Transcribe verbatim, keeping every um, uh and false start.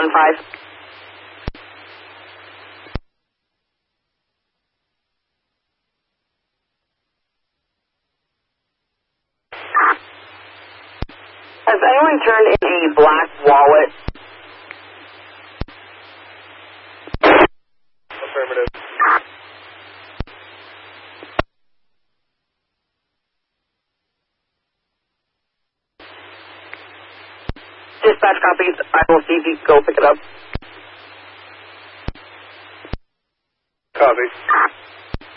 one five. Has anyone turned in a black wallet? Affirmative. Dispatch copies. I will see if you can go pick it up. Copy.